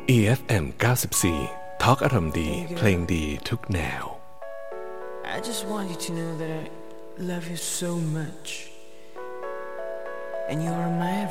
EFM 94 ทอล์กอารมณ์ดีเพลงดีทุกแนว I just want you to know that I love you so much and you are my